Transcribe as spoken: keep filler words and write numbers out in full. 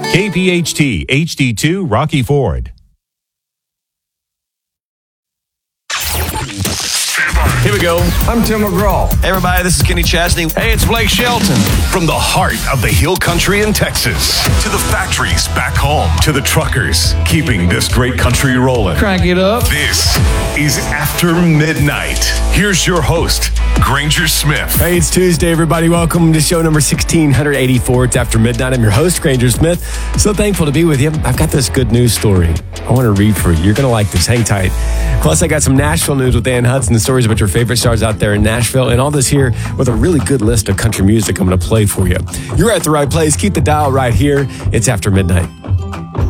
K P H T H D two Rocky Ford. Here we go. I'm Tim McGraw. Hey, everybody, this is Kenny Chesney. Hey, it's Blake Shelton. From the heart of the hill country in Texas to the factories back home to the truckers keeping this great country rolling. Crank it up. This is After Midnight. Here's your host, Granger Smith. Hey, it's Tuesday, everybody. Welcome to show number sixteen eighty-four. It's After Midnight. I'm your host, Granger Smith. So thankful to be with you. I've got this good news story I want to read for you. You're going to like this. Hang tight. Plus, I got some Nashville news with Ann Hudson, the stories about your favorite stars out there in Nashville, and all this here with a really good list of country music I'm going to play for you. You're at the right place. Keep the dial right here. It's After Midnight.